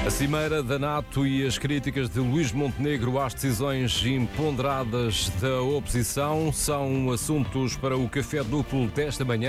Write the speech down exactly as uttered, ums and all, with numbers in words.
A cimeira da NATO e as críticas de Luís Montenegro às decisões imponderadas da oposição são assuntos para o Café Duplo desta manhã.